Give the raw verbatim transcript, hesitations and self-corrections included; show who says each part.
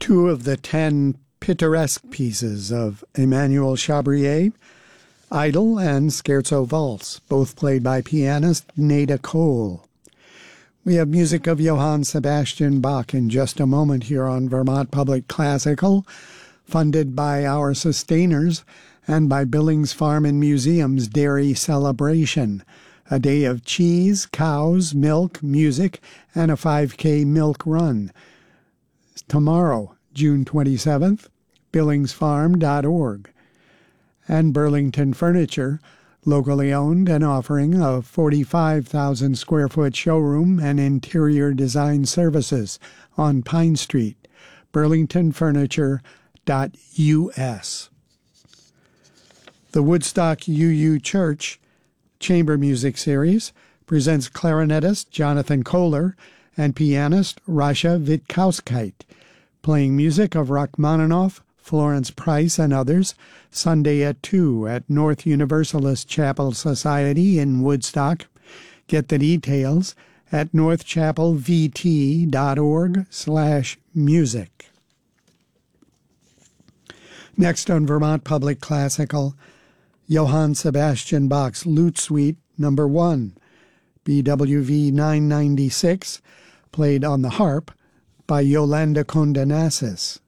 Speaker 1: two of the ten pittoresque pieces of Emmanuel Chabrier, Idle and Scherzo Valse, both played by pianist Nada Cole. We have music of Johann Sebastian Bach in just a moment here on Vermont Public Classical, funded by our sustainers and by Billings Farm and Museum's Dairy Celebration, a day of cheese, cows, milk, music, and a five K milk run. Tomorrow, June twenty-seventh, billings farm dot org. And Burlington Furniture, locally owned and offering a forty-five thousand square foot showroom and interior design services on Pine Street, burlington furniture dot U S. The Woodstock U U Church Chamber Music Series presents clarinetist Jonathan Kohler and pianist Rasha Witkowskite, playing music of Rachmaninoff, Florence Price, and others, Sunday at two at North Universalist Chapel Society in Woodstock. Get the details at northchapelvt.org slash music. Next on Vermont Public Classical, Johann Sebastian Bach's Lute Suite Number one, B W V nine ninety-six, played on the harp by Yolanda Condenassis.